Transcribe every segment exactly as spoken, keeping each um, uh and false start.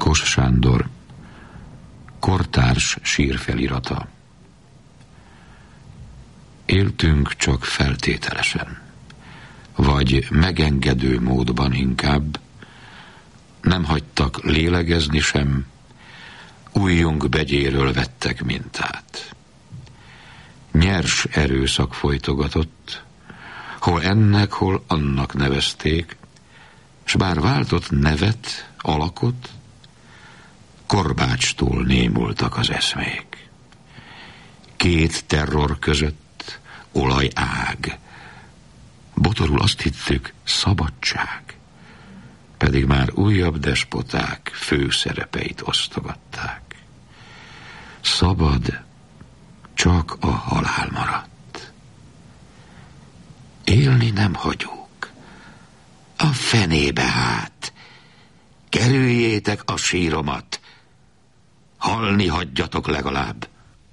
Kos Sándor, kortárs sírfelirata. Éltünk csak feltételesen, vagy megengedő módban inkább, nem hagytak lélegezni sem, ujjunk begyéről vettek mintát. Nyers erőszak folytogatott, hol ennek, hol annak nevezték, s bár váltott nevet, alakot, korbácstól némultak az eszmék. Két terror között olajág, botorul azt hittük, szabadság, pedig már újabb despoták főszerepeit osztogatták. Szabad, csak a halál maradt. Élni nem hagyjuk. A fenébe hát. Kerüljétek a síromat. Halni hagyjatok legalább.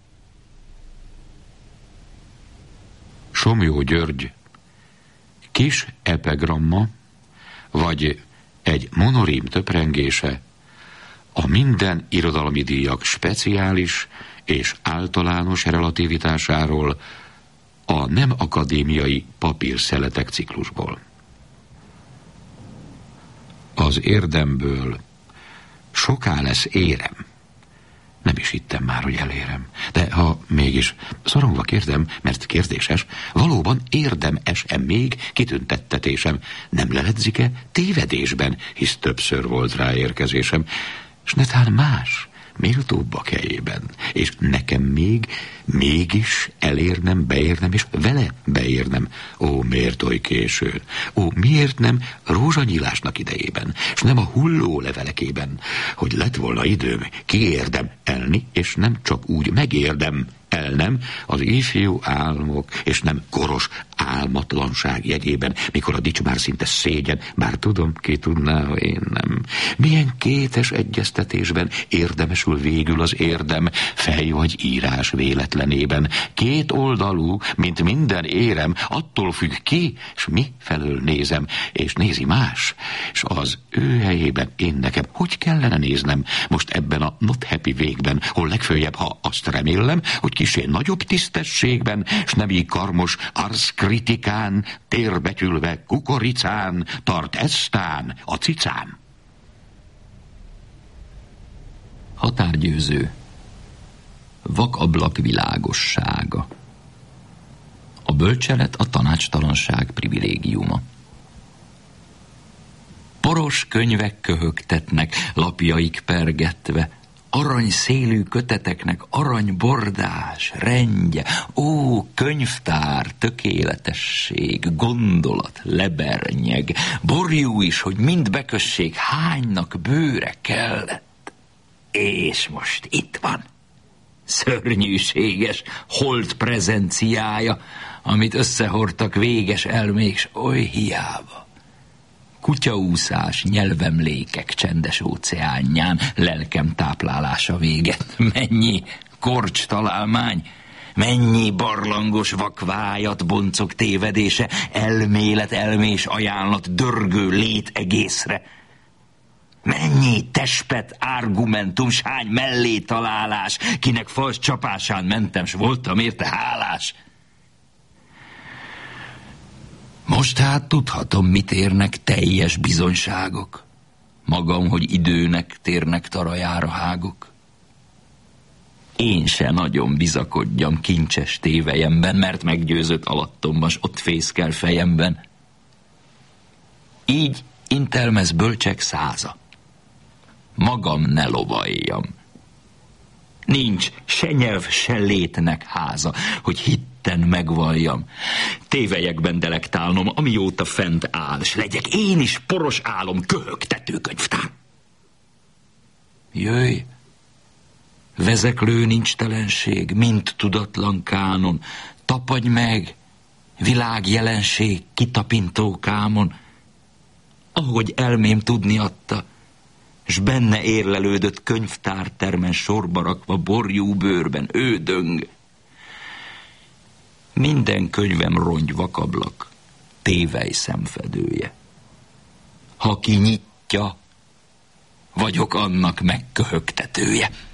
Somlyó György kis epigramma, vagy egy monorím töprengése a minden irodalmi díjak speciális és általános relativitásáról a nem akadémiai papírszeletek ciklusból. Az érdemből soká lesz érem. Nem is hittem már, hogy elérem. De ha mégis szorongva kérdem, mert kérdéses, valóban érdem-e még kitüntettetésem? Nem leledzik-e tévedésben, hisz többször volt rá érkezésem, s netán más, méltóbbak helyében, és nekem még, mégis elérnem, beérnem, és vele beérnem. Ó, miért oly későn? Ó, miért nem rózsanyílásnak idejében, és nem a hulló levelekében, hogy lett volna időm, kiérdem elni, és nem csak úgy megérdem el, nem az ifjú álmok, és nem koros álmatlanság jegyében, mikor a dics már szinte szégyen, bár tudom, ki tudná, ha én nem. Milyen kétes egyeztetésben érdemesül végül az érdem, fej vagy írás véletlenében. Két oldalú, mint minden érem, attól függ ki, és mi felől nézem, és nézi más, és az ő helyében én nekem hogy kellene néznem most ebben a not happy végben, hol legfőjebb, ha azt remélem, hogy kisé nagyobb tisztességben, s nem így karmos arszkritikán, térbetyülve kukoricán, tart eztán a cicám. Határgyőző. Vakablak világossága. A bölcselet a tanácstalanság privilégiuma. Poros könyvek köhögtetnek, lapjaik pergetve, aranyszélű köteteknek aranybordás, rendje, ó, könyvtár, tökéletesség, gondolat, lebernyeg, borjú is, hogy mind bekössék, hánynak bőre kellett. És most itt van. Szörnyűséges holt prezenciája, amit összehordtak véges elmék, s oly hiába. Kutyaúszás, nyelvemlékek csendes óceánján, lelkem táplálása véget. Mennyi korcs találmány, mennyi barlangos vakvájat, boncok tévedése, elmélet, elmés ajánlat, dörgő lét egészre. Mennyi tespet, argumentum, s hány mellé találás, kinek fals csapásán mentem, s voltam érte hálás. Most hát tudhatom, mit érnek teljes bizonyságok. Magam, hogy időnek térnek tarajára hágok. Én se nagyon bizakodjam kincses tévejemben, mert meggyőzött alattomban, s ott fészkel fejemben. Így intelmez bölcsek száza. Magam ne lovaljam. Nincs se nyelv, se létnek háza, hogy hitten megvalljam. Tévelyekben delektálnom, amióta fent áll, s legyek én is poros álom, köhögtető könyvtár. Jöjj, vezeklő nincs telenség, mint tudatlan kánon, tapadj meg, világjelenség kitapintó kámon, ahogy elmém tudni adta, s benne érlelődött könyvtártermen sorba rakva borjú bőrben, ő döng. Minden könyvem rongy vakablak, tévely szemfedője. Ha ki nyitja, vagyok annak megköhögtetője.